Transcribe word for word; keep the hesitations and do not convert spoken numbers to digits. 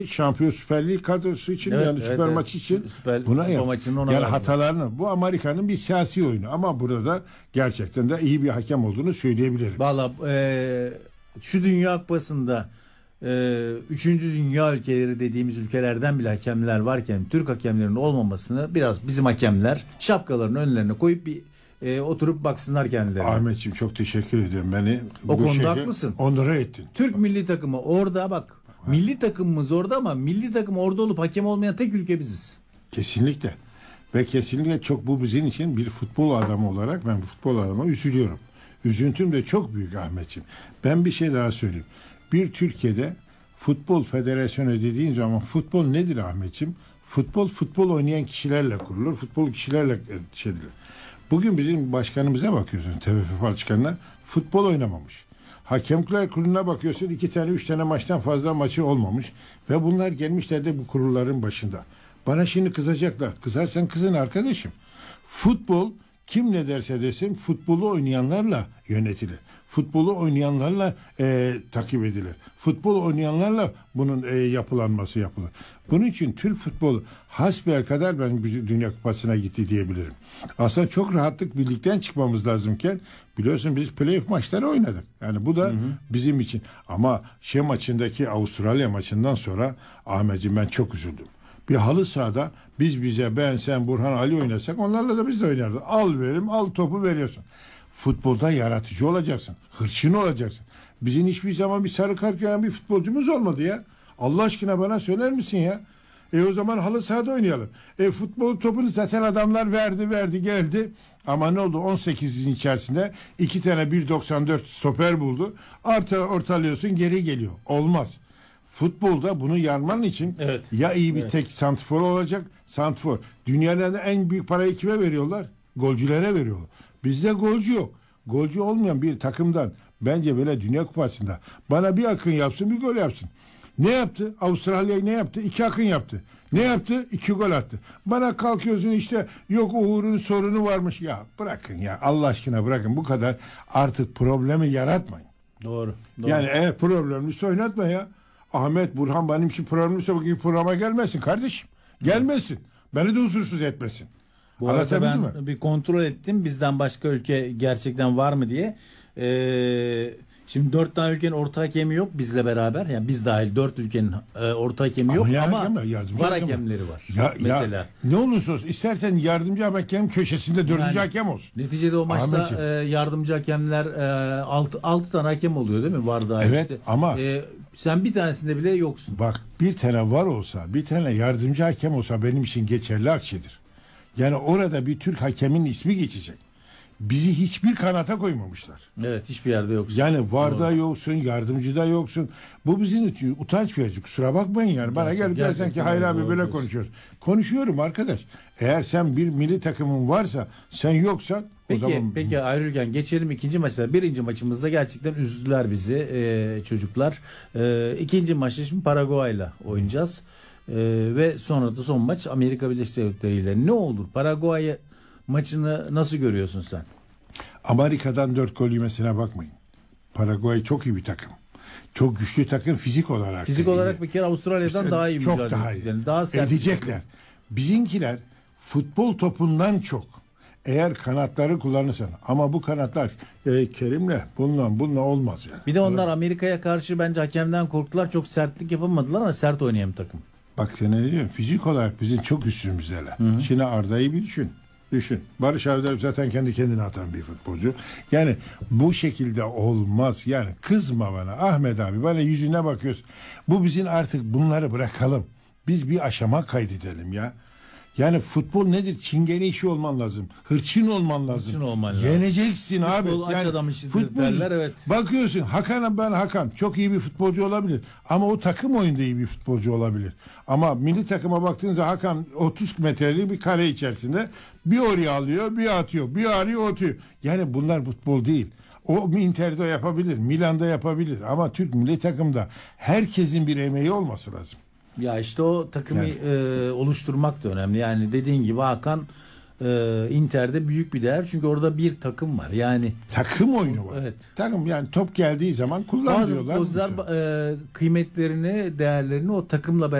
Şampiyon Süper Lig kadrosu için Evet, yani evet, süper evet. maç için Süper, buna Süper yap. maçının ona Yani verdi. hatalarını bu Amerika'nın bir siyasi oyunu ama burada gerçekten de iyi bir hakem olduğunu söyleyebilirim. Valla e, şu Dünya Kupası'nda e, üçüncü dünya ülkeleri dediğimiz ülkelerden bile hakemler varken Türk hakemlerinin olmamasını biraz bizim hakemler şapkalarının önlerine koyup bir e, oturup baksınlar kendilerine. Ahmetciğim çok teşekkür ederim. Beni O bu konuda şekilde haklısın. onura ettin. Türk milli takımı orada bak. Milli takımımız orada ama milli takım orada olup hakem olmayan tek ülke biziz. Kesinlikle. Ve kesinlikle çok bu bizim için bir futbol adamı olarak ben bu futbol adamı üzülüyorum. Üzüntüm de çok büyük Ahmetciğim. Ben bir şey daha söyleyeyim. Bir Türkiye'de futbol federasyonu dediğin zaman futbol nedir Ahmetciğim? Futbol futbol oynayan kişilerle kurulur. Futbol kişilerle şey edilir. Bugün bizim başkanımıza bakıyorsun, T F F başkanına futbol oynamamış. Hakemler kuruluna bakıyorsun iki tane üç tane maçtan fazla maçı olmamış ve bunlar gelmişler de bu kurulların başında. Bana şimdi kızacaklar. Kızarsan kızın arkadaşım. Futbol kim ne derse desin futbolu oynayanlarla yönetilir. Futbolu oynayanlarla e, takip edilir. Futbol oynayanlarla bunun e, yapılanması yapılır. Bunun için Türk futbolu hasbelkader ben Dünya Kupası'na gitti diyebilirim. Aslında çok rahatlık birlikten çıkmamız lazımken biliyorsun biz playoff maçları oynadık. Yani bu da hı hı. bizim için. Ama şey maçındaki Avustralya maçından sonra Ahmetciğim ben çok üzüldüm. Bir halı sahada biz bize ben sen Burhan Ali oynasak onlarla da biz de oynardık. Al verim al topu veriyorsun. Futbolda yaratıcı olacaksın. Hırçın olacaksın. Bizim hiçbir zaman bir sarı kart gören bir futbolcumuz olmadı ya. Allah aşkına bana söyler misin ya? E o zaman halı sahada oynayalım. E futbol topunu zaten adamlar verdi verdi geldi. Ama ne oldu? on sekizin içerisinde iki tane bir doksan dört stoper buldu. Artı ortalıyorsun geri geliyor. Olmaz. Futbolda bunu yarman için evet. ya iyi bir evet. tek santrfor olacak. Santrfor. Dünyada en büyük parayı kime veriyorlar? Golcülere veriyorlar. Bizde golcü yok. Golcü olmayan bir takımdan bence böyle Dünya Kupası'nda bana bir akın yapsın bir gol yapsın. Ne yaptı? Avustralya'yı ne yaptı? İki akın yaptı. Ne yaptı? İki gol attı. Bana kalkıyorsun işte yok Uğur'un sorunu varmış. Ya bırakın ya Allah aşkına bırakın bu kadar artık problemi yaratmayın. Doğru. doğru. Yani eğer problemlisi oynatma ya. Ahmet Burhan benim için problemliyse bugün programa gelmesin kardeşim. Gelmesin. Beni de huzursuz etmesin. Bu arada ben mi? bir kontrol ettim bizden başka ülke gerçekten var mı diye. Ee, şimdi dört tane ülkenin orta hakemi yok bizle beraber. Yani biz dahil dört ülkenin e, orta hakemi yok ama, ama var hakemleri var. Ya, mesela. Ya, ne olursa olsun istersen yardımcı hakem köşesinde dördüncü yani, hakem olsun. Neticede o maçta e, yardımcı hakemler e, altı, altı tane hakem oluyor değil mi? Var dahil evet, işte. ama e, sen bir tanesinde bile yoksun. Bak bir tane var olsa bir tane yardımcı hakem olsa benim için geçerli akçedir. Yani orada bir Türk hakemin ismi geçecek. Bizi hiçbir kanata koymamışlar. Evet hiçbir yerde yoksun. Yani varda yoksun, yardımcıda yoksun. Bu bizim için utanç verici. Kusura bakmayın yani. Bana gelip dersen ki hayır abi böyle konuşuyoruz. Konuşuyorum arkadaş. Eğer sen bir milli takımın varsa sen yoksan peki, o zaman... Peki ayrılırken geçelim ikinci maçlara. Birinci maçımızda gerçekten üzdüler bizi e, çocuklar. E, ikinci maçta şimdi Paraguay'la oynayacağız. E, ve sonra da son maç Amerika Birleşik Devletleri ile. Ne olur Paraguay maçını nasıl görüyorsun sen? Amerika'dan dört gol yemesine bakmayın. Paraguay çok iyi bir takım. Çok güçlü takım fizik olarak. Fizik olarak iyi. Bir kere Avustralya'dan işte, daha iyi çok daha iyi. Daha sert edecekler. Bizimkiler futbol topundan çok eğer kanatları kullanırsan ama bu kanatlar e, Kerim'le bununla bununla olmaz yani. Bir de onlar Amerika'ya karşı bence hakemden korktular. Çok sertlik yapamadılar ama sert oynayan bir takım. Bak sen ne diyorsun? Fizik olarak bizim çok üstümüzdeler. Şimdi Arda'yı bir düşün. Düşün. Barış Alper zaten kendi kendine atan bir futbolcu. Yani bu şekilde olmaz. Yani kızma bana. Ahmet abi bana yüzüne bakıyorsun. Bu bizim artık bunları bırakalım. Biz bir aşama kaydedelim ya. Yani futbol nedir? Çingene işi olman lazım. Hırçın olman lazım. Hırçın olman lazım. Yeneceksin futbol abi. Futbol aç yani, adam işidir derler evet. Bakıyorsun Hakan ben Hakan çok iyi bir futbolcu olabilir. Ama o takım oyunda iyi bir futbolcu olabilir. Ama milli takıma baktığınızda Hakan otuz metrelik bir kare içerisinde bir oraya alıyor, bir atıyor, bir arıyor, atıyor. Yani bunlar futbol değil. O Inter'de yapabilir, Milan'da yapabilir. Ama Türk milli takımda herkesin bir emeği olması lazım. Ya işte o takımı yani. e, oluşturmak da önemli. Yani dediğin gibi Hakan e, Inter'de büyük bir değer. Çünkü orada bir takım var. Yani Takım oyunu var. evet. Takım yani top geldiği zaman kullan Bazı diyorlar. futbolcular e, kıymetlerini, değerlerini o takımla